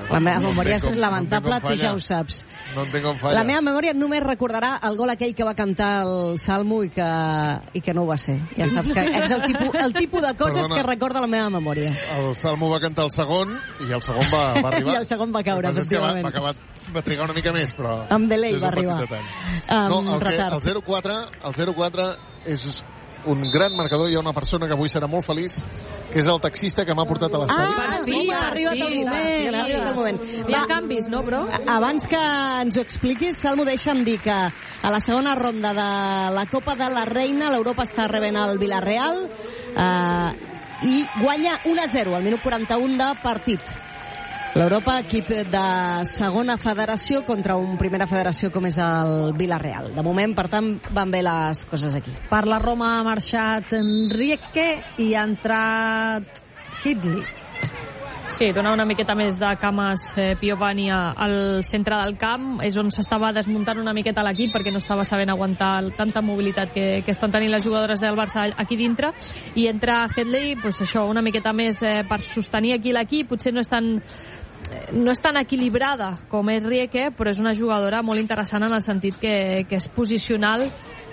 La meva memòria és lamentable, tu ja ho saps. No entenc com falla. La meva memòria només recordarà el gol aquell que va cantar el Salmo i que no ho va ser. Ja saps que és el tipus de coses que recorda la meva memòria. El Salmo va cantar el segon i el segon va arribar. I el segon va caure, efectivament. Va trigar una mica més, però... Amb delay va arribar. El 0-4 és un gran marcador. Hi ha una persona que avui serà molt feliç, que és el taxista que m'ha portat a l'estadi. Ha arribat el moment. Hi ha canvis, no, bro? Abans que ens ho expliquis, Salmo, deixa'm dir que a la segona ronda de la Copa de la Reina l'Europa està rebent el Villarreal i guanya 1-0 al minut 41 de partit. L'Europa, equip de segona federació contra un primera federació com és el Villarreal. De moment, per tant, van bé les coses aquí. Per la Roma ha marxat Enrique i ha entrat Hidley. Sí, donar una miqueta més de cames Piovani al centre del camp, és on s'estava desmuntant una miqueta l'equip perquè no estava sabent aguantar tanta mobilitat que estan tenint les jugadores del Barça aquí dintre, i entra Headley, doncs això, una miqueta més per sostenir aquí l'equip. Potser no és tan equilibrada com és Rieke, però és una jugadora molt interessant en el sentit que és posicional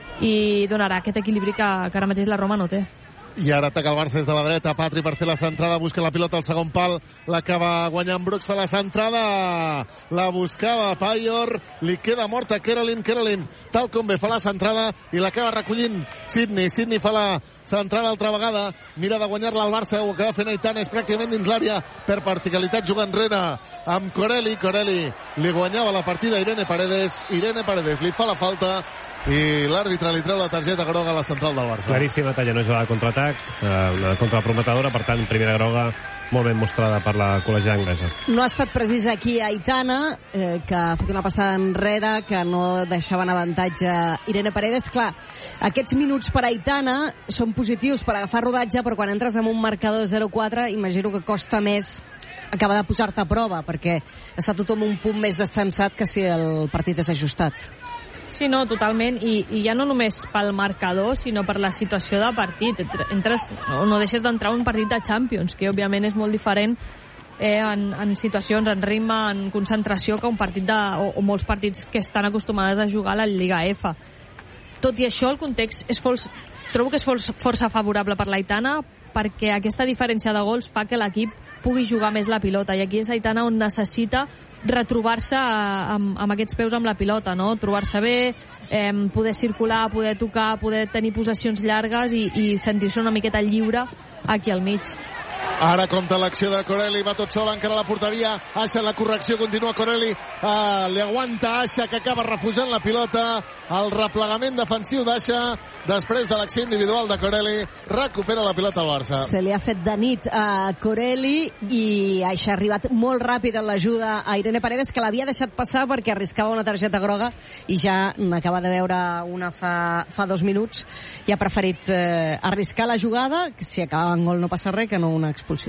i donarà aquest equilibri que ara mateix la Roma no té. I ara ataca el Barça des de la dreta. Patri per fer la centrada, busca la pilota al segon pal, l'acaba guanyant Brooks, fa la centrada, la buscava Payor, li queda morta Kerolin, tal com bé fa la centrada i l'acaba recollint Sidney fa la centrada altra vegada, mira de guanyar-la al Barça, ho acaba fent Aitana, és pràcticament dins l'àrea, per verticalitat juga enrere amb Corelli li guanyava la partida Irene Paredes li fa la falta i l'àrbitre li treu la targeta groga a la central del Barça. Claríssima, talla no jugada de contraatac, una contraprometedora, per tant, primera groga molt ben mostrada per la col·legiada anglesa. No ha estat precisa aquí Aitana, que ha fet una passada enrere, que no deixava en avantatge Irene Paredes. Clar, aquests minuts per Aitana són positius per agafar rodatge, però quan entres en un marcador 0-4, imagino que costa més acabar de posar-te a prova, perquè està tothom un punt més descansat que si el partit és ajustat. Sí, no, totalment, i ja no només pel marcador, sinó per la situació de partit. No deixes d'entrar en un partit de Champions, que òbviament és molt diferent en situacions, en ritme, en concentració, que un partit o molts partits que estan acostumades a jugar a la Lliga F. Tot i això, el context trobo que és força favorable per l'Aitana, perquè aquesta diferència de gols fa que l'equip pugui jugar més la pilota, i aquí és Aitana on necessita retrobar-se amb aquests peus amb la pilota, no? Trobar-se bé, poder circular, poder tocar, poder tenir possessions llargues i sentir-se una miqueta lliure aquí al mig. Ara compta l'acció de Corelli, va tot sol, encara la porteria, Aixa la correcció, continua Corelli, li aguanta Aixa, que acaba refusant la pilota, el replegament defensiu d'Aixa, després de l'acció individual de Corelli, recupera la pilota al Barça. Se li ha fet de nit a Corelli i Aixa ha arribat molt ràpid en l'ajuda a Irene Paredes, que l'havia deixat passar perquè arriscava una targeta groga i ja n'acaba de veure una fa 2 minuts i ha preferit arriscar la jugada, que si acaba en gol no passa res, que no una expulsió.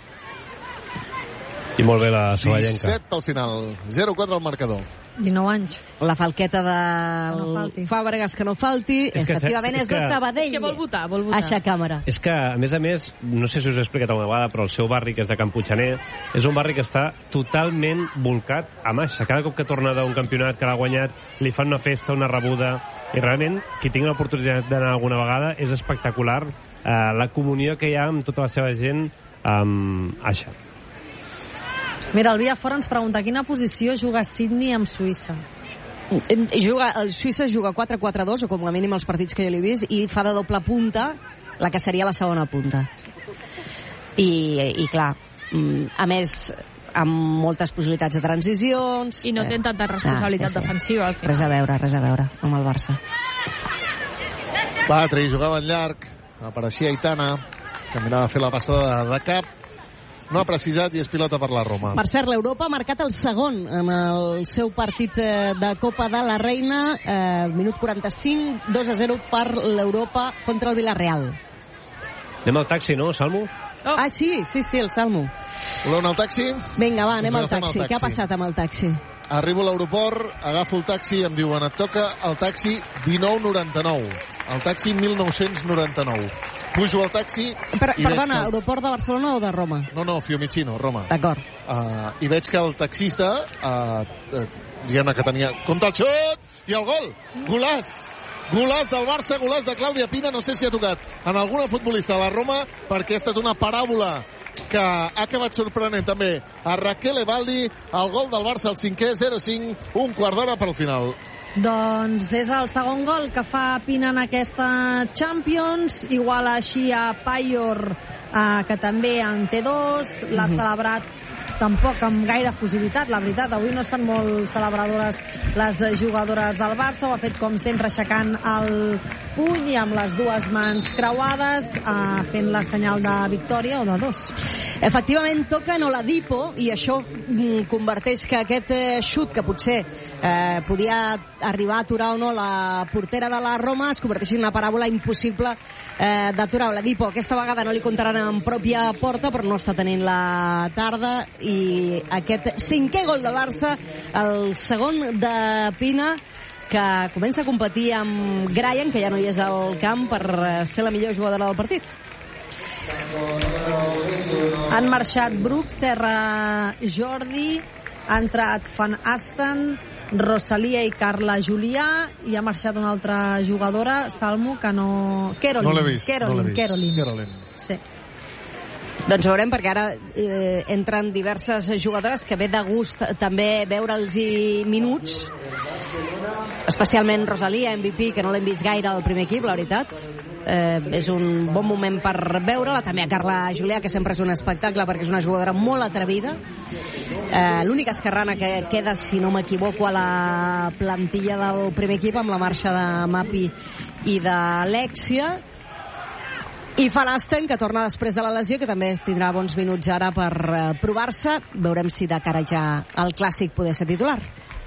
I molt bé la saballenca. 17 al final, 0-4 al marcador. 19 anys. La falqueta de Fàbregas, que no falti, efectivament és de Sabadell. És que vol votar. Aixa càmera. És que, a més, no sé si us he explicat una vegada, però el seu barri, que és de Can Puiggener, és un barri que està totalment volcat amb Aixa. Cada cop que torna d'un campionat que l'ha guanyat, li fan una festa, una rebuda, i realment, qui tingui l'oportunitat d'anar alguna vegada, és espectacular la comunió que hi ha amb tota la seva gent amb Aixa. Mira, el Villafort ens pregunta quina posició juga Sidney amb Suïssa. El Suïssa juga 4-4-2, o com a mínim els partits que jo l'he vist, i fa de doble punta, la que seria la segona punta. I clar, a més, amb moltes possibilitats de transicions. I no té tanta responsabilitat defensiva, al final. Res a veure amb el Barça. Patri jugava en llarg, apareixia Aitana, que mirava a fer la passada de cap, no ha precisat i és pilota per la Roma. Per cert, l'Europa ha marcat el segon en el seu partit de Copa de la Reina, minut 45, 2-0 per l'Europa contra el Villarreal. Anem al taxi, no, Salmo? Ah, sí, el Salmo. Voleu anar al taxi? Vinga, va, anem al taxi. Què ha passat amb el taxi? Arribo a l'aeroport, agafo el taxi i em diuen et toca el taxi 19,99. el taxi 1999. Pujo al taxi... Perdona, aeroport de Barcelona o de Roma? No, Fiumicino, Roma. D'acord. I veig que el taxista, diguem-ne que tenia... Compte el xut! I el gol! Golaç! Golaç del Barça, golaç de Clàudia Pina, no sé si ha tocat en alguna futbolista de la Roma, perquè ha estat una paràbola que ha acabat sorprenent també a Raquel Evaldi, el gol del Barça, el 5è, 0-5, un quart d'hora per al final. Doncs és el segon gol que fa Pina en aquesta Champions, igual així a Payor, que també en té 2, l'ha celebrat tampoc amb gaire efusivitat, la veritat. Avui no estan molt celebradores les jugadores del Barça, ho ha fet com sempre aixecant el puny i amb les dues mans creuades, fent la senyal de victòria o de 2. Efectivament toca en Oladipo i això converteix que aquest xut que potser podia arribar a aturar o no la portera de la Roma es converteixi en una paràbola impossible d'aturar. Oladipo aquesta vegada no li comptaran en pròpia porta, però no està tenint la tarda, i aquest 5è gol del Barça, el segon de Pina, que comença a competir amb Gryan, que ja no hi és al camp, per ser la millor jugadora del partit. Han marxat Brooks, Serra Jordi, ha entrat Van Asten, Rosalia i Carla Julià, i ha marxat una altra jugadora, Salmo, que no... No l'he vist. Caroline. Sí. Doncs veurem, perquè ara entren diverses jugadores que ve de gust també veure'ls minuts, especialment Rosalia, MVP, que no l'hem vist gaire al primer equip, la veritat. És un bon moment per veure-la. També a Carla Julià, que sempre és un espectacle perquè és una jugadora molt atrevida. L'única esquerrana que queda, si no m'equivoco, a la plantilla del primer equip, amb la marxa de Mapi i d'Alexia. I Van Asten, que torna després de la lesió, que també tindrà bons minuts ara per provar-se. Veurem si de cara ja al Clàssic poder ser titular.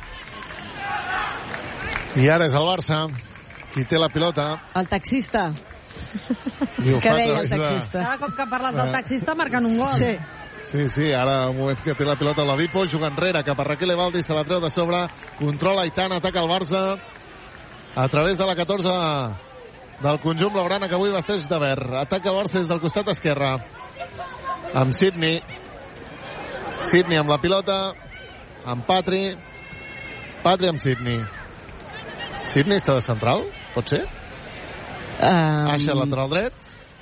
I ara és el Barça qui té la pilota. El taxista. Què deia el taxista? Cada cop que parles del taxista marquen un gol. Sí, ara un moment que té la pilota Oladipo, juga enrere cap a Raquel Evaldi, se la treu de sobre, controla Aitana, ataca el Barça a través de la 14 del conjunt blaugrana, que avui vesteix de verd. Ataca el Barça des del costat esquerre amb Sidney amb la pilota, amb Patri amb Sidney està de central, pot ser? Aixa lateral dret.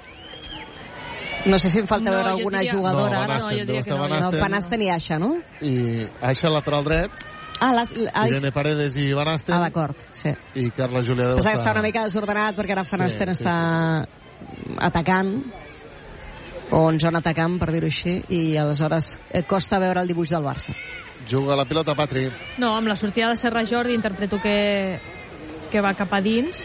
No sé si em falta veure alguna jugadora. Van Asten i Aixa, no? I Aixa lateral dret, Irene Paredes i Van Asten. D'acord, sí. I Carla Julià deu estar... Està una mica desordenat perquè ara Van Asten està atacant, o en zona atacant, per dir-ho així, i aleshores costa veure el dibuix del Barça. Juga la pilota Patri. No, amb la sortida de Serra Jordi interpreto que va cap a dins.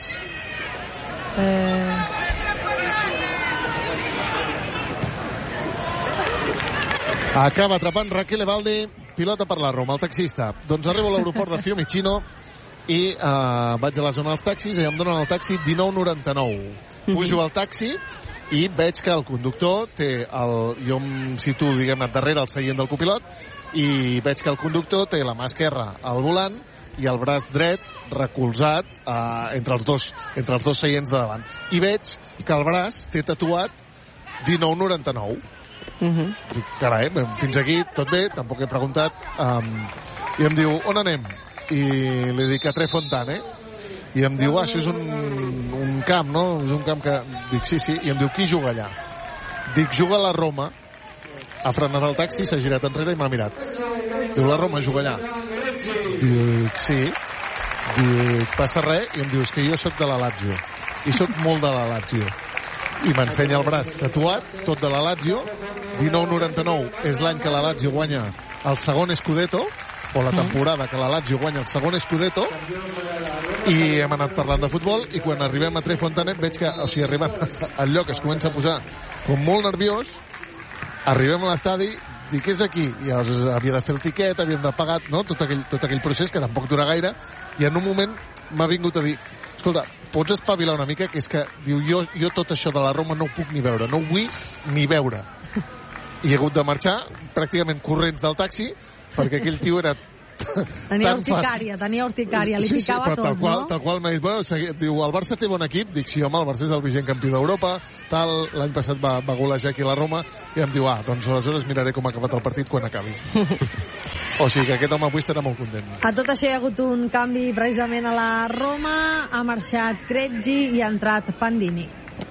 Acaba atrapant Raquel Evaldi, pilota per la Roma, el taxista. Doncs arribo a l'aeroport de Fiumicino i vaig a la zona dels taxis i em donen el taxi 19,99. Pujo al taxi i veig que el conductor té jo em situo, diguem-ne, darrere el seient del copilot, i veig que el conductor té la mà esquerra al volant i el braç dret recolzat entre els dos seients de davant. I veig que el braç té tatuat 19,99. Dic, carai, fins aquí tot bé, tampoc he preguntat. I em diu, on anem? I li dic a Trefontane. I em diu, això és un camp, no? És un camp que... Dic, sí, i em diu, qui juga allà? Dic, juga la Roma. Ha frenat el taxi, s'ha girat enrere i m'ha mirat. Diu, la Roma juga allà. Dic, sí. Dic, passa res? I em diu, és que jo sóc de la Lazio. I sóc molt de la Lazio. I m'ensenya el braç tatuat, tot de la Lazio. 19,99 és l'any que la Lazio guanya el segon Scudetto, o la temporada que la Lazio guanya el segon Scudetto, i hem anat parlant de futbol, i quan arribem a Trefontanet veig que, o sigui, arribant al lloc es comença a posar com molt nerviós. Arribem a l'estadi, dic, és aquí, i llavors havia de fer el tiquet, havíem de pagar, no? tot aquell procés que tampoc dura gaire, i en un moment m'ha vingut a dir, escolta, pots espavilar una mica, que és que, diu, jo tot això de la Roma no ho puc ni veure, no ho vull ni veure. I he hagut de marxar pràcticament corrents del taxi, perquè aquell tio era Tenia urticària, li picava tot, no? Tal qual m'ha dit, bueno, diu, el Barça té bon equip, dic, sí, home, el Barça és el vigent campió d'Europa, l'any passat va golejar aquí a la Roma, i em diu, doncs aleshores miraré com ha acabat el partit quan acabi. O sigui que aquest home avui estarà molt content. A tot això hi ha hagut un canvi precisament a la Roma, ha marxat Cregi i ha entrat Pandini.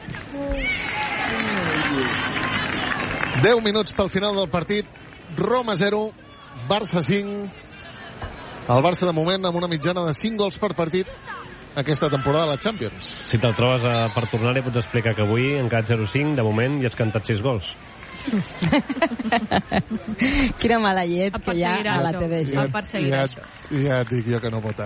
10 minuts pel final del partit, Roma 0, Barça 5. El Barça, de moment, amb una mitjana de 5 gols per partit aquesta temporada a la Champions. Si te'l trobes per tornar, li pots explicar que avui, en quedat 0-5, de moment, hi has cantat 6 gols. Quina mala llet que hi ha a la TDG. El perseguirà això. Ja et dic jo que no vota.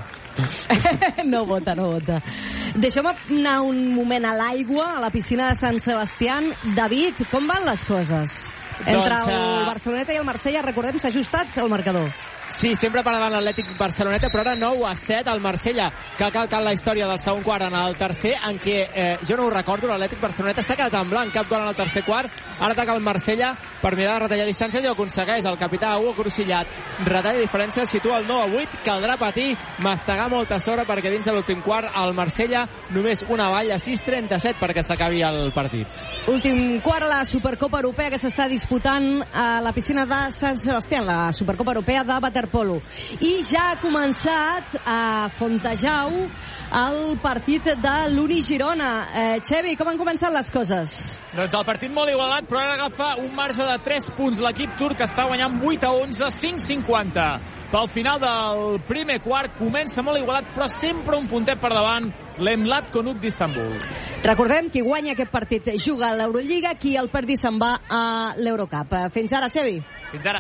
No vota. Deixeu-me anar un moment a l'aigua, a la piscina de Sant Sebastián. David, com van les coses? Entre el Barceloneta i el Marsella, recordem, s'ha ajustat el marcador. Sí, sempre per davant l'Atlètic Barceloneta, però ara 9-7 al Marsella, que ha calcat la història del segon quart en el tercer, en què, jo no ho recordo, l'Atlètic Barceloneta s'ha quedat en blanc, cap gol en el tercer quart, ara ataca el Marsella per mirar de retallar distància i ho aconsegueix el capità Hugo Crucillat, retalla diferència, situa el 9-8, caldrà patir, mastegar molta sorra perquè dins de l'últim quart el Marsella només una valla, 6-37 perquè s'acabi el partit. Últim quart a la Supercopa Europea que s'està disputant a la piscina de Sant Sebastián, la Supercopa Europea de waterpolo. I ja ha començat a Fontejau el partit de l'Uni Girona. Xevi, com han començat les coses? Doncs el partit molt igualat, però ara agafa un marge de 3 punts. L'equip turc està guanyant 8-11, 5-50. Pel final del primer quart comença molt igualat, però sempre un puntet per davant l'Emlat Konuk d'Istanbul. Recordem, qui guanya aquest partit juga a l'Eurolliga, qui el perdi se'n va a l'Eurocup. Fins ara, Xevi. Fins ara.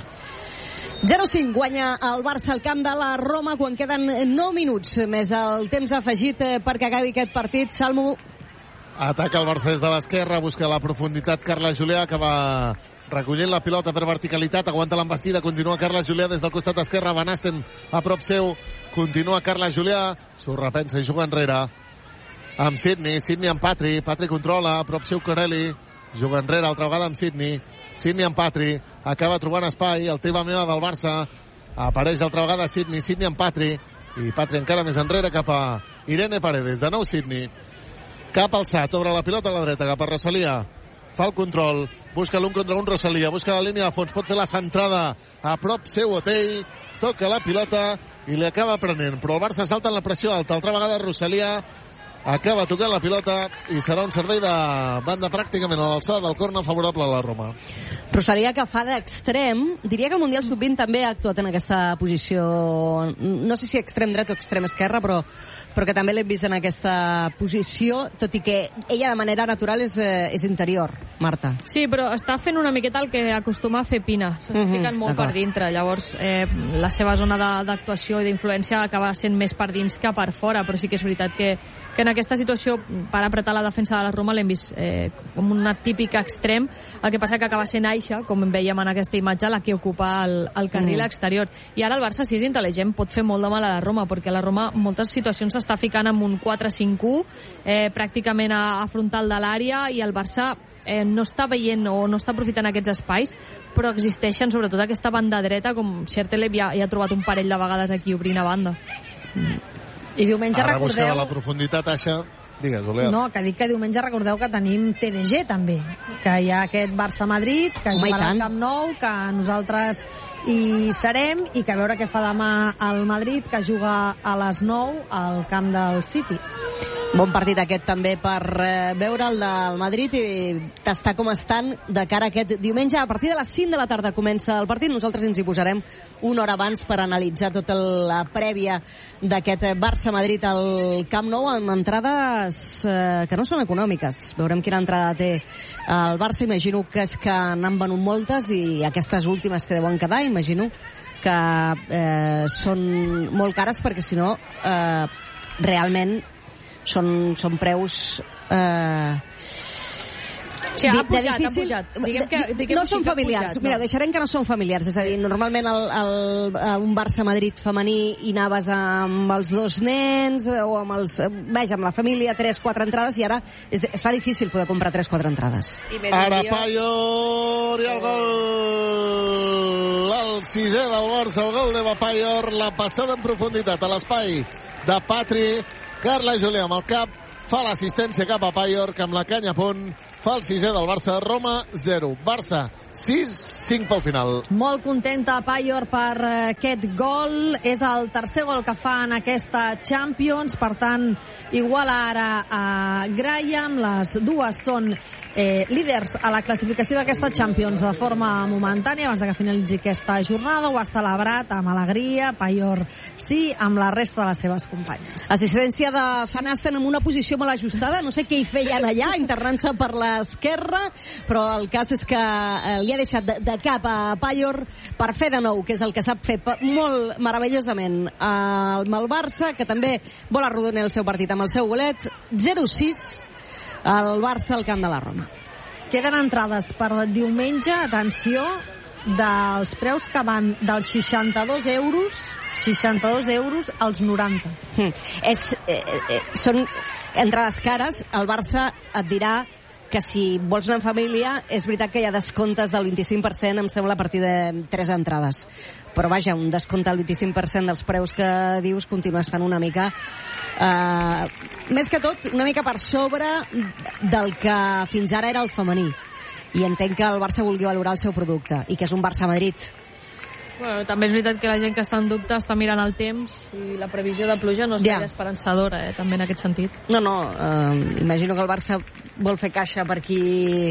0-5 guanya el Barça al camp de la Roma quan queden 9 minuts més el temps afegit perquè acabi aquest partit. Salmo. Ataca el Barça des de l'esquerra, busca la profunditat Carles Julià, que va recollint la pilota per verticalitat, aguanta l'embestida, continua Carles Julià des del costat esquerre, Van Asten a prop seu, continua Carles Julià, s'ho repensa i juga enrere amb Sidney amb Patri controla, a prop seu Corelli, juga enrere altra vegada amb Sidney amb Patri, acaba trobant espai, el teva meva del Barça, apareix altra vegada Sidney amb Patri, i Patri encara més enrere cap a Irene Paredes, de nou Sidney, cap alçat, obre la pilota a la dreta, cap a Rosalia, fa el control, busca l'un contra un Rosalia, busca la línia de fons, pot fer la centrada a prop seu Otell, toca la pilota i li acaba prenent, però el Barça salta en la pressió alta, altra vegada Rosalia acaba tocant la pilota i serà un servei de banda pràcticament a l'alçada del córner favorable a la Roma. Rosalia, que fa d'extrem, diria que el Mundial Sub-20 també ha actuat en aquesta posició, no sé si extrem dret o extrem esquerra, però que també l'hem vist en aquesta posició, tot i que ella de manera natural és interior, Marta. Sí, però està fent una miqueta el que acostuma a fer Pina, s'està ficant molt per dintre, llavors la seva zona d'actuació i d'influència acaba sent més per dins que per fora, però sí que és veritat que en aquesta situació, per apretar la defensa de la Roma, l'hem vist com una típica extrem, el que passa que acaba sent Aixa, com veiem en aquesta imatge, la que ocupa el carril exterior. I ara el Barça, si és intel·ligent, pot fer molt de mal a la Roma, perquè la Roma en moltes situacions s'està ficant amb un 4-5-1, pràcticament a frontal de l'àrea, i el Barça no està veient o no està aprofitant aquests espais, però existeixen sobretot aquesta banda dreta, com Xertelev ja ha trobat un parell de vegades aquí obrint a banda. I diumenge ara recordeu... buscava la profunditat, Aixa. Digues, Oleat. No, que dic que diumenge recordeu que tenim TDG també, que hi ha aquest Barça-Madrid, que jugarà al Camp Nou, que nosaltres hi serem, i que a veure què fa demà el Madrid, que juga a les 9 al camp del City. Bon partit aquest també per veure el del Madrid i tastar com estan de cara a aquest diumenge. A partir de les 5 de la tarda comença el partit. Nosaltres ens hi posarem una hora abans per analitzar tota la prèvia d'aquest Barça-Madrid al Camp Nou amb entrades que no són econòmiques. Veurem quina entrada té el Barça. Imagino que és que n'han venut moltes i aquestes últimes que deuen quedar, imagino que són molt cares perquè si no realment són preus Sí, ha pujat. No són familiars. Mira, deixarem que no són familiars. És a dir, normalment un Barça-Madrid femení hi anaves amb els dos nens o amb la família, 3-4 entrades, i ara es fa difícil poder comprar 3-4 entrades. Ara Payor i el gol! El 6è del Barça, el gol de Payor, la passada en profunditat a l'espai de Patri. Carla Julià amb el cap fa l'assistència cap a Payor, que amb la canya a punt fa el 6è del Barça. Roma 0, Barça 6, 5 pel final. Molt contenta Payor per aquest gol. És el tercer gol que fa en aquesta Champions, per tant iguala ara a Graham. Les dues són líders a la classificació d'aquesta Champions de forma momentània. Abans de que finalitzi aquesta jornada ho ha celebrat amb alegria. Payor sí, amb la resta de les seves companyes. Assistència de Van Asten en una posició molt ajustada. No sé què hi feien allà, internant-se per l'esquerra, però el cas és que li ha deixat de cap a Payor per fer de nou, que és el que sap fer molt meravellosament amb el Barça, que també vol arrodonir el seu partit amb el seu golet. 0-6 el Barça al camp de la Roma. Queden entrades per diumenge, atenció, dels preus que van dels 62 euros als 90. Són entrades cares. El Barça et dirà que si vols anar en família, és veritat que hi ha descomptes del 25%, em sembla, a partir de 3 entrades. Però vaja, un descompte del 25% dels preus que dius continua estant una mica més que tot, una mica per sobre del que fins ara era el femení. I entenc que el Barça vulgui valorar el seu producte, i que és un Barça-Madrid. Bueno, també és veritat que la gent que està en dubte està mirant el temps, i la previsió de pluja no és gaire esperançadora, també en aquest sentit. No, imagino que el Barça vol fer caixa per aquí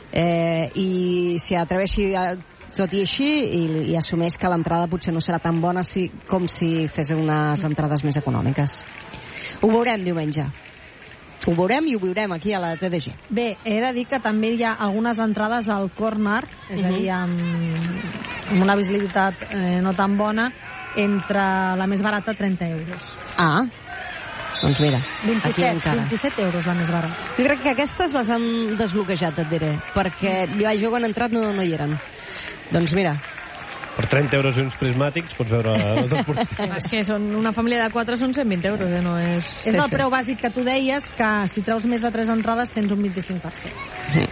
i s'hi atreveixi tot i així, i assumeix que l'entrada potser no serà tan bona com si fes unes entrades més econòmiques. Ho veurem diumenge. Ho veurem i ho viurem aquí a la TDG. Bé, he de dir que també hi ha algunes entrades al corner, és a dir, amb una visibilitat no tan bona, entre la més barata, 30 euros. Doncs mira, 27 euros la més barata. Jo crec que aquestes les han desbloquejat, et diré, perquè jo quan he entrat no hi eren. Doncs mira, per 30 euros i uns prismàtics pots veure les dues portades. És que són una família de 4 són 120 euros, no és... És el preu bàsic que tu deies, que si treus més de 3 entrades tens un 25%.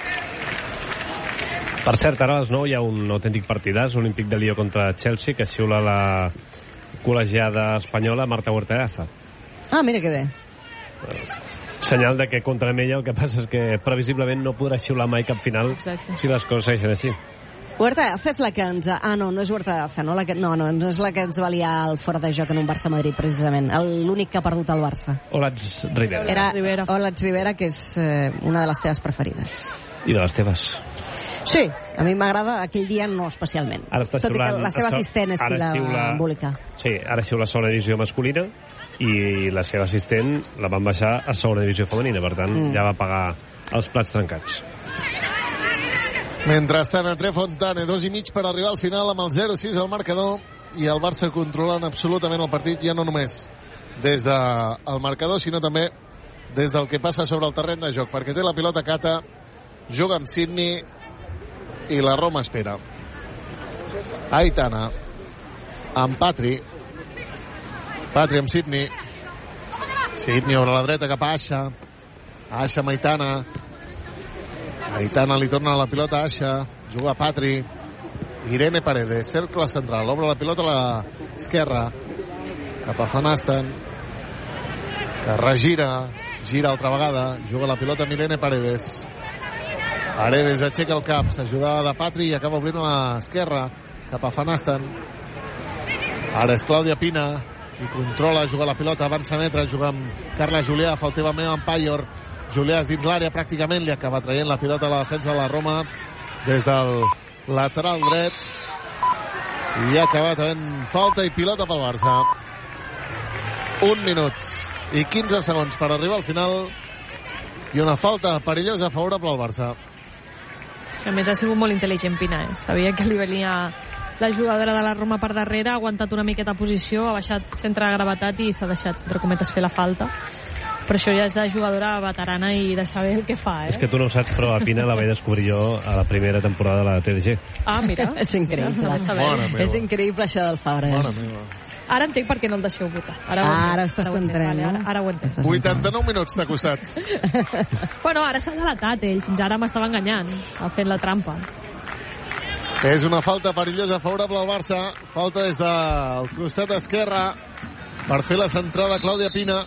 Per cert, ara a les 9 hi ha un autèntic partidàs, Olímpic de Lió contra Chelsea, que xiula la col·legiada espanyola Marta Huerta. Mira que bé. Senyal de que contra ella el que passa és que previsiblement no podrà xiular mai cap final. Exacte. Si les coses segueixen així. Huerta és la que ens... no és Huerta, no és la que ens valia el fora de joc en un Barça-Madrid, precisament. L'únic que ha perdut el Barça. Olats Rivera. Era Olats Rivera, que és una de les teves preferides. I de les teves. Sí, a mi m'agrada, aquell dia no especialment. Tot i que la seva assistent és qui l'embolica. Sí, ara xiula a segona divisió masculina i la seva assistent la van baixar a segona divisió femenina, per tant ja va pagar els plats trencats. Mentrestant, André Fontane, 2,5 per arribar al final amb el 0-6 al marcador, i el Barça controlant absolutament el partit, ja no només des del marcador, sinó també des del que passa sobre el terreny de joc, perquè té la pilota Cata, juga amb Sidney i la Roma espera. Aitana amb Patri amb Sidney obre la dreta cap a Asha amb Aitana li torna la pilota a Asha, juga Patri, Irene Paredes, cercle central, obre la pilota a l'esquerra cap a Van Asten, que gira altra vegada, juga la pilota amb Irene Paredes aixeca el cap, s'ajuda de Patri i acaba obrint a l'esquerra cap a Van Asten. Ara és Clàudia Pina qui controla, juga la pilota, avança metre, juga amb Carla Julià, fa el teva meu amb Payor. Julià és dins l'àrea pràcticament, li acaba traient la pilota a la defensa de la Roma des del lateral dret, i ha acabat havent falta i pilota pel Barça. 1 minut i 15 segons per arribar al final, i una falta perillosa favorable al Barça. A més, ha sigut molt intel·ligent Pina, sabia que li venia la jugadora de la Roma per darrere, ha aguantat una miqueta posició, ha baixat centre de gravetat i s'ha deixat, entre cometes, fer la falta. Però això ja és de jugadora veterana i de saber el que fa, És que tu no ho saps, però a Pina la vaig descobrir jo a la primera temporada de la TDG. Ah, mira. És increïble. És increïble això del Fabres. Ara entenc per què no el deixeu votar. Ara estàs content, no? Ara ho entenc. 89 minuts t'ha costat. Bueno, ara s'ha delatat ell. Fins ara m'estava enganyant, fent la trampa. És una falta perillosa favorable al Barça. Falta des del costat esquerre per fer la centrada Clàudia Pina.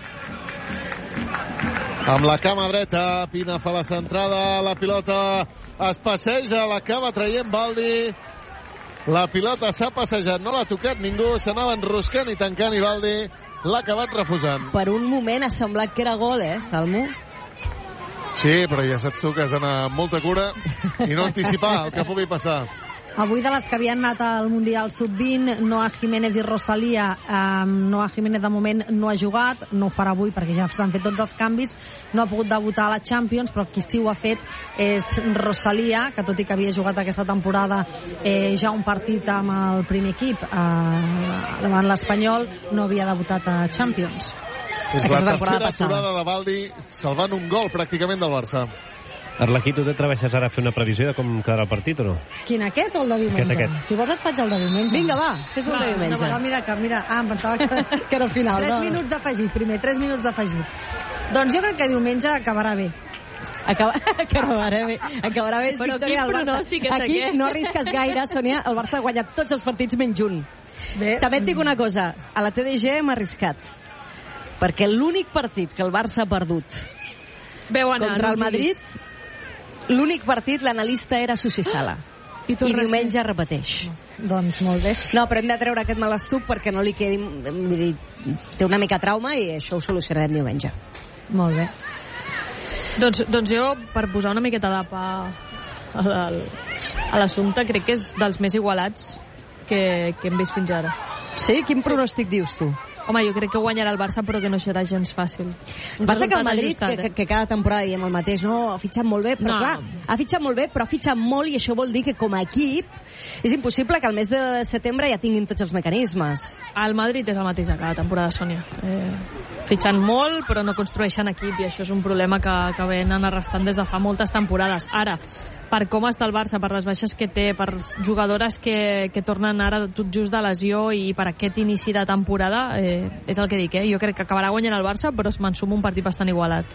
Amb la cama dreta, Pina fa la centrada, la pilota es passeja, l'acaba traient Baldi. La pilota s'ha passejat, no l'ha tocat ningú, s'anava enroscant i tancant i Baldi l'ha acabat refusant. Per un moment ha semblat que era gol, Salmo? Sí, però ja saps tu que has d'anar amb molta cura i no anticipar el que pugui passar. Avui de les que havien anat al Mundial Sub-20, Noa Jiménez i Rosalía. Noa Jiménez de moment no ha jugat, no ho farà avui perquè ja s'han fet tots els canvis, no ha pogut debutar a la Champions, però qui sí ho ha fet és Rosalía, que tot i que havia jugat aquesta temporada ja un partit amb el primer equip davant l'Espanyol, no havia debutat a Champions. És la tercera aturada de Baldi salvant un gol pràcticament del Barça. Arlequí, tu t'atreveixes ara a fer una previsió de com quedarà el partit o no? Quin, aquest o el de diumenge? Aquest. Si vols et faig el de diumenge. Vinga, va, fes el de diumenge. Mira, em pensava que era el final. 3 minuts d'afegit, primer, 3 minuts d'afegit. Doncs jo crec que diumenge acabarà bé. Acabarà bé. És però victòria quin del pronòstic és Aquí aquest? no arrisques gaire, Sònia. El Barça ha guanyat tots els partits menys un. Bé. També et dic una cosa. A la TDG hem arriscat. Perquè l'únic partit que el Barça ha perdut contra el Madrid, l'únic partit, l'analista era Susi Sala. I diumenge repeteix. Doncs molt bé. No, però hem de treure aquest malastuc perquè no li quedi... Vull dir, té una mica trauma i això ho solucionarem diumenge. Molt bé. Doncs jo, per posar una miqueta de pa a l'assumpte, crec que és dels més igualats que hem vist fins ara. Sí? Quin pronòstic dius tu? Home, jo crec que guanyarà el Barça, però que no serà gens fàcil. Passa que el Madrid, que cada temporada diem el mateix, no? Ha fitxat molt bé, però clar, ha fitxat molt bé, però ha fitxat molt i això vol dir que com a equip és impossible que al mes de setembre ja tinguin tots els mecanismes. El Madrid és el mateix a cada temporada, Sònia. Fitxant molt, però no construeixen equip i això és un problema que venen arrastrant des de fa moltes temporades. Ara, per com està el Barça, per les baixes que té, per jugadores que tornen ara tot just de lesió i per aquest inici de temporada, és el que dic, jo crec que acabarà guanyant el Barça, però me'n sumo un partit bastant igualat.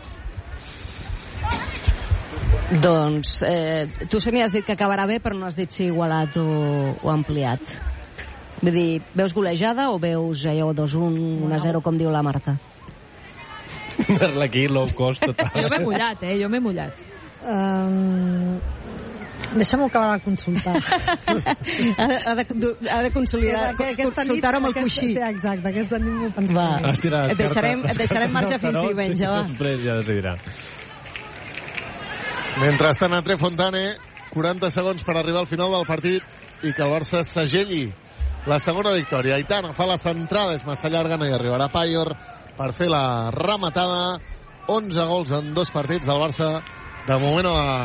Doncs tu, Sònia, has dit que acabarà bé, però no has dit si igualat o ampliat. Vull dir, veus golejada o veus allò 2-1, 1-0, com diu la Marta? Arlequí, low cost total. Jo m'he mullat, jo m'he mullat. Deixa'm-ho acabar de consultar. ha de consultar-ho amb el coixí. Sí, exacte, aquesta nit m'ho pensava. Et deixarem marge fins diumenge, va. Després ja decidirà. Mentrestant, a Trefontane, 40 segons per arribar al final del partit i que el Barça segelli la segona victòria. Aitana fa la centrada, és massa llarga, no hi arribarà Payor per fer la rematada. 11 gols en 2 partits del Barça, de moment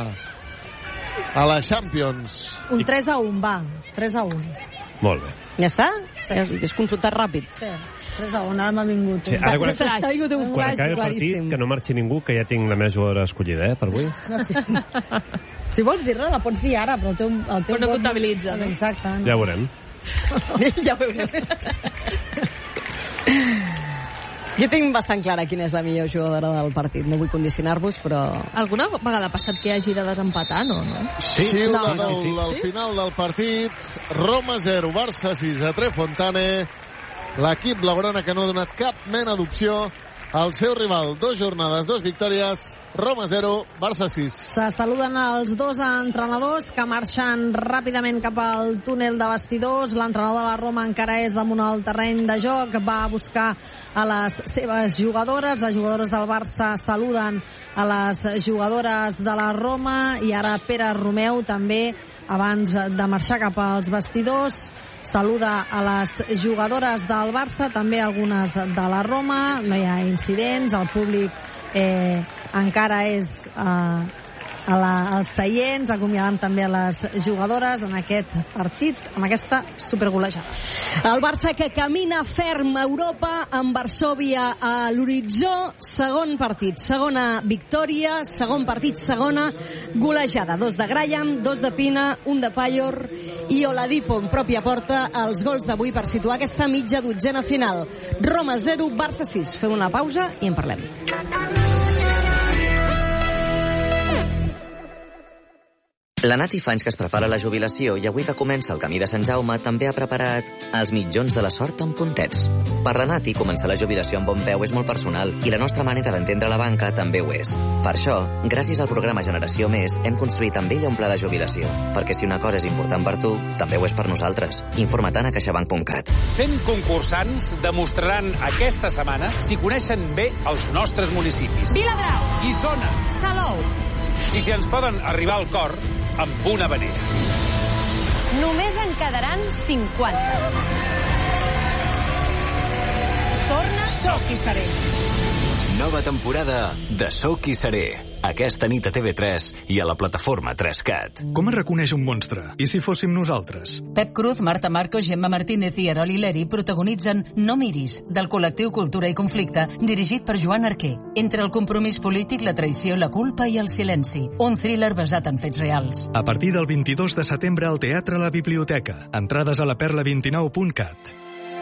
a la Champions. Un 3-1, va. 3-1. Molt bé. Ja està? Sí. És consultat ràpid. Sí, 3-1, ara m'ha vingut. Sí, ara quan acabi el partit, que no marxi ningú, que ja tinc la meva jugadora escollida, per avui. No, sí. Si vols dir-la, la pots dir ara, però el teu però no comptabilitza. Exacte. No. Ja ho veurem. Ja ho veurem. Jo tinc bastant clara quina és la millor jugadora del partit. No vull condicionar-vos, però... Alguna vegada ha passat que hagi de desempatar, no? Sí, al final del partit. Roma 0, Barça 6 a Trefontane. L'equip blaugrana que no ha donat cap mena d'opció al seu rival. 2 jornades, 2 victòries. Roma 0, Barça 6. Se saluden els dos entrenadors que marxen ràpidament cap al túnel de vestidors. L'entrenador de la Roma encara és damunt el terreny de joc. Va a buscar a les seves jugadores. Les jugadores del Barça saluden a les jugadores de la Roma. I ara Pere Romeu també, abans de marxar cap als vestidors, saluda a les jugadores del Barça, també algunes de la Roma. No hi ha incidents, el públic encara és als seients, acomiadant també a les jugadores en aquest partit, amb aquesta supergolejada. El Barça que camina ferm a Europa, amb Varsòvia a l'horitzó, segon partit, segona victòria, segon partit, segona golejada. 2 de Graham, 2 de Pina, 1 de Payor i Oladipo en pròpia porta, els gols d'avui per situar aquesta mitja dotzena final. Roma 0, Barça 6. Fem una pausa i en parlem. La Nati fa anys que es prepara la jubilació i avui que comença el camí de Sant Jaume també ha preparat els mitjons de la sort amb puntets. Per la Nati, començar la jubilació amb bon peu és molt personal i la nostra manera d'entendre la banca també ho és. Per això, gràcies al programa Generació Més, hem construït amb ella un pla de jubilació. Perquè si una cosa és important per tu, també ho és per nosaltres. Informa't a caixabank.cat. 100 concursants demostraran aquesta setmana si coneixen bé els nostres municipis. Viladrau, Isona, Salou. I si ens poden arribar al cor amb una vanera. Només en quedaran 50. Torna Soc i Seré. Nova temporada de Soc i Seré. Aquesta nit a TV3 i a la plataforma 3CAT. Com es reconeix un monstre? I si fóssim nosaltres? Pep Cruz, Marta Marcos, Gemma Martínez i Erol Hileri protagonitzen No miris, del col·lectiu Cultura i Conflicte, dirigit per Joan Arquer. Entre el compromís polític, la traïció, la culpa i el silenci. Un thriller basat en fets reals. A partir del 22 de setembre al Teatre La Biblioteca. Entrades a la perla29.cat.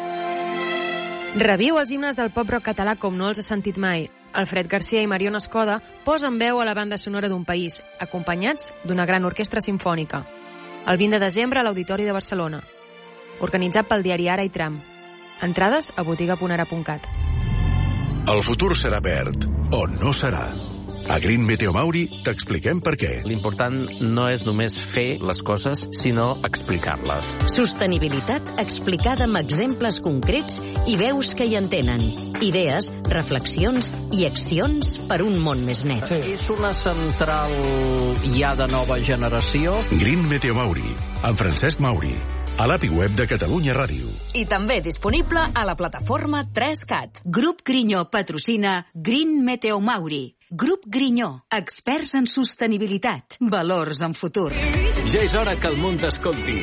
Reviu els himnes del pop rock català com no els has sentit mai. Alfred Garcia i Mariona Escoda posen veu a la banda sonora d'un país, acompanyats d'una gran orquestra simfònica. El 20 de desembre a l'Auditori de Barcelona. Organitzat pel diari Ara i Tram. Entrades a botiga.ara.cat. El futur serà verd, o no serà. A Green Meteo Mauri t'expliquem per què. L'important no és només fer les coses, sinó explicar-les. Sostenibilitat explicada amb exemples concrets i veus que hi entenen. Idees, reflexions i accions per un món més net. És una central ja de nova generació. Green Meteo Mauri, amb Francesc Mauri. A l'API web de Catalunya Ràdio. I també disponible a la plataforma 3CAT. Grup Grinyó patrocina Green Meteo Mauri. Grup Grinyó, experts en sostenibilitat, valors en futur. Ja és hora que el món t'escolti.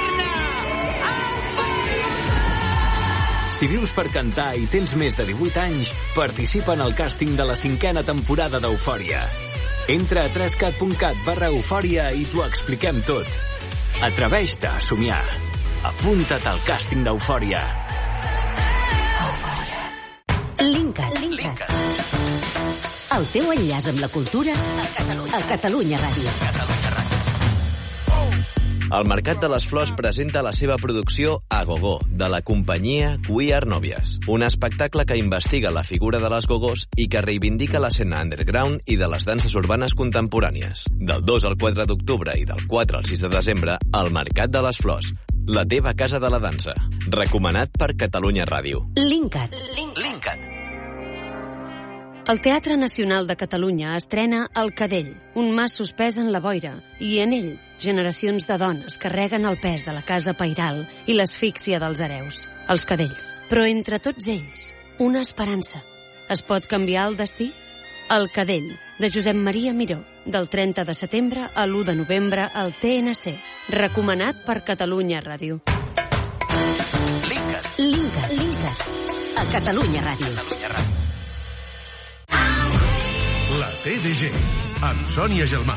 Si vius per cantar i tens més de 18 anys, participa en el càsting de la 5a temporada d'Eufòria. Entra a 3cat.cat/eufòria i t'ho expliquem tot. Atreveix-te a somiar. Apunta't al càsting d'Eufòria. Linkat. El teu enllaç amb la cultura a Catalunya Ràdio. El Mercat de les Flors presenta la seva producció A Gogó, de la companyia We Are Novias. Un espectacle que investiga la figura de les gogós i que reivindica l'escena underground i de les danses urbanes contemporànies. Del 2 al 4 d'octubre i del 4 al 6 de desembre, al Mercat de les Flors, la teva casa de la dansa. Recomanat per Catalunya Ràdio. Linkat. El Teatre Nacional de Catalunya estrena El Cadell, un mas suspès en la boira, i en ell, generacions de dones carreguen el pes de la casa pairal i l'asfíxia dels hereus, els cadells. Però entre tots ells, una esperança. Es pot canviar el destí? El Cadell, de Josep Maria Miró, del 30 de setembre a l'1 de novembre al TNC. Recomanat per Catalunya Ràdio. Linkat. A Catalunya Ràdio. La TDG, amb Sònia Gelmà.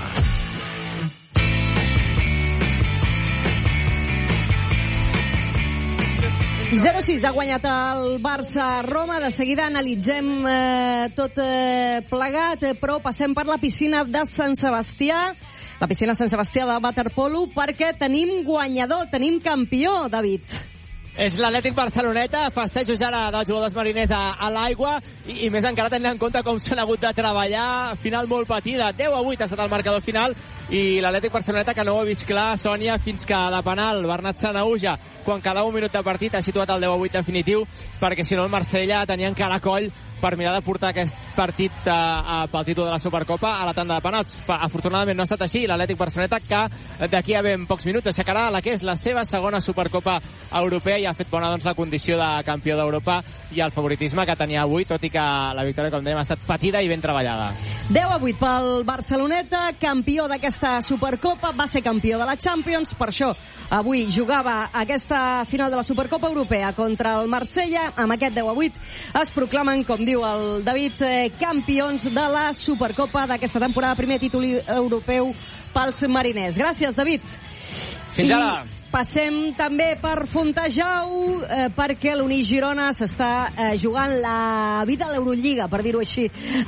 ...0-6 ha guanyat el Barça-Roma. De seguida analitzem tot plegat, però passem per la piscina de Sant Sebastià. La piscina Sant Sebastià de waterpolo, perquè tenim guanyador, tenim campió, David. És l'Atlètic Barceloneta, festejos ara dels jugadors mariners a l'aigua i més encara tenint en compte com s'han hagut de treballar. Final molt patida, 10-8 ha estat el marcador final i l'Atlètic Barceloneta que no ho ha vist clar, Sònia, fins que de penal Bernat Sanahuja, quan quedava un minut de partit, ha situat el 10-8 definitiu, perquè si no el Marsella tenia encara coll per mirar de portar aquest partit pel títol de la Supercopa a la tanda de penals. Afortunadament no ha estat així. L'Atlètic Barceloneta, que d'aquí a ben pocs minuts aixecarà la que és la seva segona Supercopa europea, i ha fet bona doncs, la condició de campió d'Europa i el favoritisme que tenia avui, tot i que la victòria, com dèiem, ha estat patida i ben treballada. 10-8 pel Barceloneta, campió d'aquesta Supercopa, va ser campió de la Champions, per això avui jugava aquesta final de la Supercopa Europea contra el Marsella. Amb aquest 10-8 es proclamen, com diu el David, campions de la Supercopa d'aquesta temporada, primer títol europeu pels mariners. Gràcies, David. Fins ara. Passem també per Fontejau, perquè l'Uni Girona s'està jugant la vida a l'Eurolliga, per dir-ho així.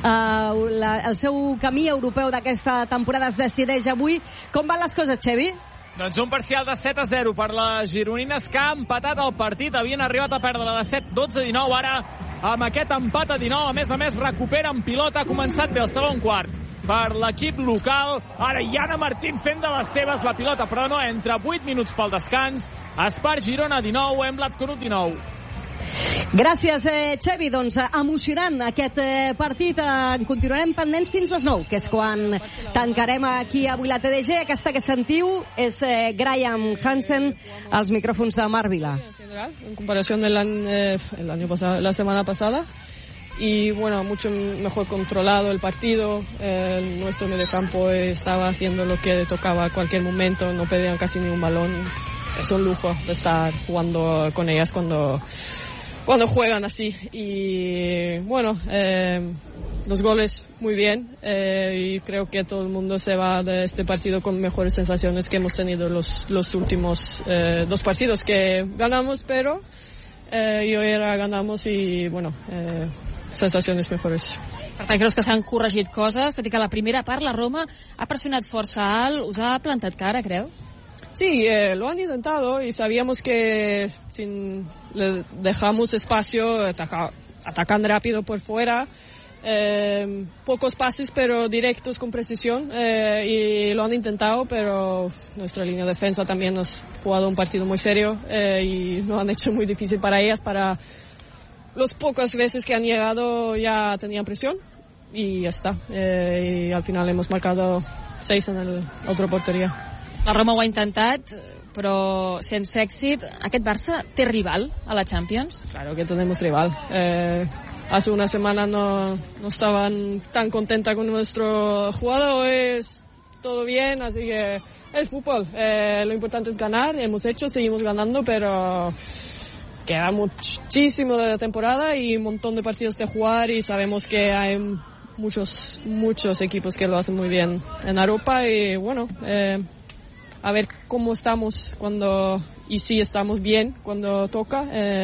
El seu camí europeu d'aquesta temporada es decideix avui. Com van les coses, Xevi? Doncs un parcial de 7-0 per les gironines, que ha empatat el partit. Havien arribat a perdre de 7-12-19. Ara, amb aquest empat a 19, a més, recuperen pilota. Ha començat bé el segon quart per l'equip local. Ara Iana Martín fent de les seves la pilota, però no entra. 8 minuts pel descans. Espart Girona 19, Emblat Corut 19. Gràcies, Xevi. Doncs emocionant aquest partit. En continuarem pendents fins les 9, que és quan tancarem aquí avui la TDG. Aquesta que sentiu és Graham Hansen als micròfons de Marc Vila. En comparación del el año pasado, la semana pasada, y bueno, mucho mejor controlado el partido. Nuestro mediocampo estaba haciendo lo que tocaba a cualquier momento, no pedían casi ni un balón. Es un lujo de estar jugando con ellas cuando juegan así. Y bueno, los goles muy bien, y creo que todo el mundo se va de este partido con mejores sensaciones que hemos tenido los últimos 2 partidos que ganamos, pero y hoy era ganamos y bueno, sensaciones mejores. Per tant, creus que s'han corregit coses, tot i que la primera part la Roma ha pressionat força alt, us ha plantat cara, creus? Sí, lo han intentado y sabíamos que si le dejamos espacio atacan rápido por fuera, pocos pases pero directos con precisión, y lo han intentado, pero nuestra línea de defensa también ha jugado un partido muy serio, y lo han hecho muy difícil para ellas. Para las pocas veces que han llegado ya tenían presión y ya está, y al final hemos marcado 6 en el otro portería. La Roma ho ha intentat, però sense èxit. Aquest Barça té rival a la Champions? Claro que tenemos rival. Hace una semana no estaban tan contenta con nuestro jugador. Es todo bien, así que es fútbol. Lo importante es ganar. Hemos hecho, seguimos ganando, pero queda muchísimo de la temporada y un montón de partidos de jugar, y sabemos que hay muchos equipos que lo hacen muy bien en Europa, y bueno, a ver cómo estamos y si estamos bien cuando toca,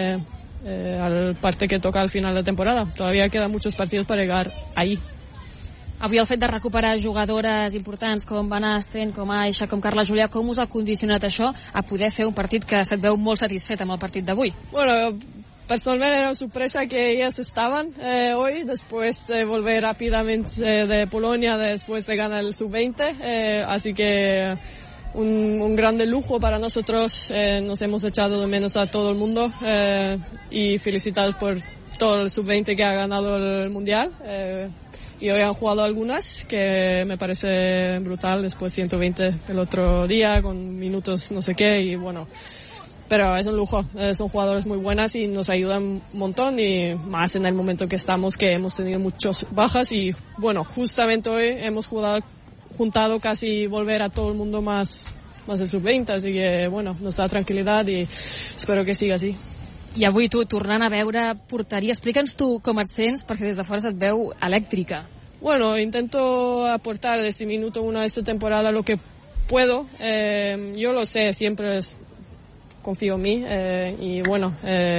al parte que toca al final de temporada. Todavía quedan muchos partidos para llegar ahí. Avui el fet de recuperar jugadores importants com Van Asten, com Aixa, com Carla Julià, com us ha condicionat això a poder fer un partit que se't veu molt satisfet amb el partit d'avui? Bueno, personalmente era una sorpresa que ellas estaban hoy, después de volver rápidamente de Polonia, después de ganar el Sub-20, así que un grande lujo para nosotros. Nos hemos echado de menos a todo el mundo, y felicitados por todo el Sub-20 que ha ganado el Mundial, y hoy han jugado algunas que me parece brutal, después 120 el otro día con minutos no sé qué, y bueno, pero es un lujo. Son jugadores muy buenas y nos ayudan un montón, y más en el momento que estamos, que hemos tenido muchas bajas, y bueno, justamente hoy hemos juntado casi volver a todo el mundo más del Sub-20, así que bueno, nos da tranquilidad y espero que siga así. I avui tu, tornant a veure porteria, explica'ns tu com et sents, perquè des de fora se't veu elèctrica. Bueno, intento aportar desde minuto 1 a esta temporada lo que puedo. Yo lo sé, siempre confío en mí, y bueno,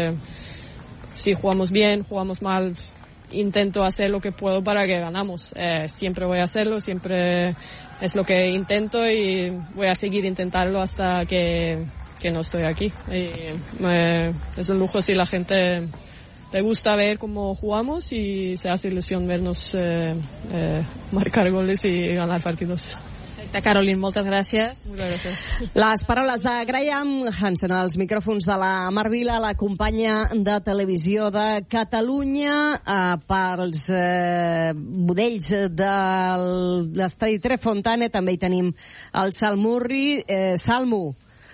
si jugamos bien, jugamos mal, intento hacer lo que puedo para que ganamos. Siempre voy a hacerlo, siempre es lo que intento, y voy a seguir intentarlo hasta que no estoy aquí. Es un lujo si la gente le gusta ver cómo jugamos y se hace ilusión vernos marcar goles y ganar partidos. Caroline, moltes gràcies. Moltes gràcies. Les paraules de Graham Hansen als micròfons de la Mar Vila, la companya de televisió de Catalunya, pels budells de l'estadi Trefontane. També hi tenim el Salmurri. Salmo,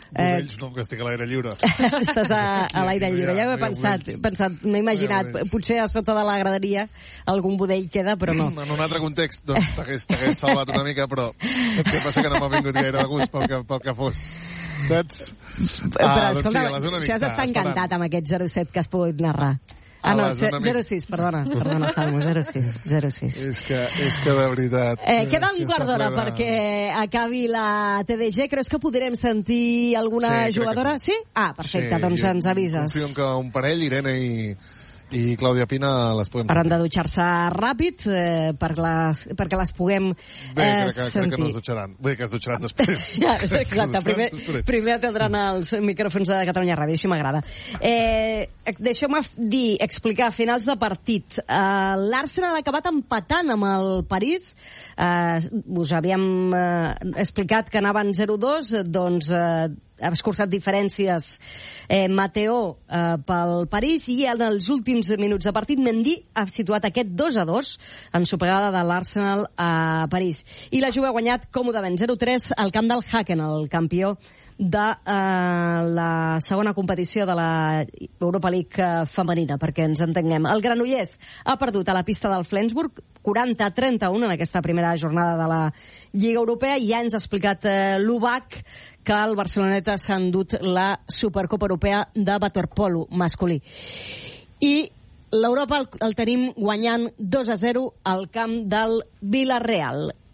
Budells no, que estic a l'aire lliure. Estàs a l'aire lliure, ja ho he pensat, m'he imaginat, potser a sota de la graderia algun budell queda, però no. En un altre context, doncs t'hagués salvat una mica, però saps què passa? Que no m'ha vingut gaire de gust pel que fos. Saps? Però escolta, si has d'estar encantat amb aquest 0-7 que has pogut narrar. No, 0-6, perdona, Salmo, 0-6. És que de veritat... Queda un quart d'hora perquè acabi la TDG. Creus que podrem sentir alguna jugadora? Sí? Perfecte, doncs ens avises. Confio que un parell, Irene i Clàudia Pina, les podem sentir. Hauran de dutxar-se ràpid perquè les puguem sentir. Crec que no es dutxaran. Vull dir que es dutxaran després. Ja, exacte. Primer atendran els micròfons de Catalunya Ràdio, així m'agrada. Deixeu-me explicar finals de partit. L'Arsenal ha acabat empatant amb el París. Us havíem explicat que anaven 0-2, doncs ha escurçat diferències Mateo pel París, i en els últims minuts de partit Mendy ha situat aquest 2-2 en supegada de l'Arsenal a París. I la Juve ha guanyat còmodament 0-3 al camp del Haken, el campió de la segona competició de la Europa League femenina, perquè ens entenguem. El Granollers ha perdut a la pista del Flensburg 40-31 en aquesta primera jornada de la Lliga Europea, i ja ens ha explicat l'UBAC que el Barceloneta s'ha endut la Supercopa Europea de waterpolo masculí. I l'Europa el tenim guanyant 2-0 al camp del Villarreal.